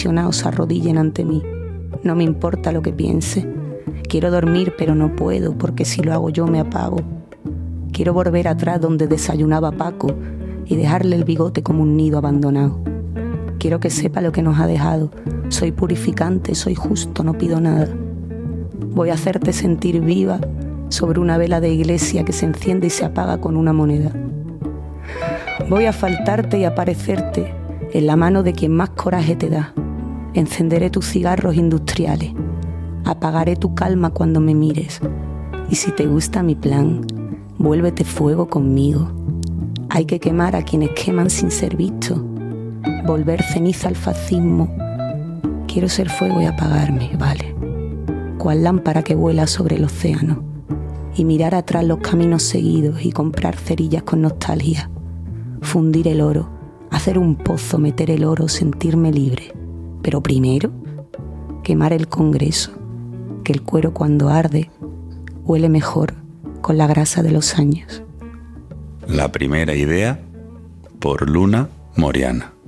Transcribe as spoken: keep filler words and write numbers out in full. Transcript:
se arrodillen ante mí. No me importa lo que piense. Quiero dormir, pero no puedo, porque si lo hago yo me apago. Quiero volver atrás donde desayunaba Paco y dejarle el bigote como un nido abandonado. Quiero que sepa lo que nos ha dejado. Soy purificante, soy justo, no pido nada. Voy a hacerte sentir viva sobre una vela de iglesia que se enciende y se apaga con una moneda. Voy a faltarte y aparecerte en la mano de quien más coraje te da. Encenderé tus cigarros industriales. Apagaré tu calma cuando me mires. Y si te gusta mi plan, vuélvete fuego conmigo. Hay que quemar a quienes queman sin ser vistos. Volver ceniza al fascismo. Quiero ser fuego y apagarme, vale. Cual lámpara que vuela sobre el océano. Y mirar atrás los caminos seguidos y comprar cerillas con nostalgia. Fundir el oro, hacer un pozo, meter el oro, sentirme libre. Pero primero, quemar el Congreso, que el cuero cuando arde huele mejor con la grasa de los años. La primera idea por Luna Moriana.